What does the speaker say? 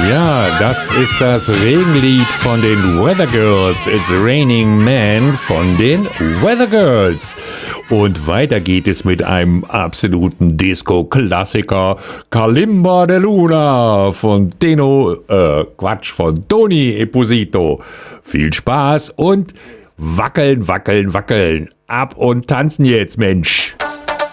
Ja, das ist das Regenlied von den Weather Girls. It's Raining Man von den Weather Girls. Und weiter geht es mit einem absoluten Disco-Klassiker. Kalimba de Luna von von Tony Esposito. Viel Spaß und wackeln, wackeln, wackeln. Ab und tanzen jetzt, Mensch.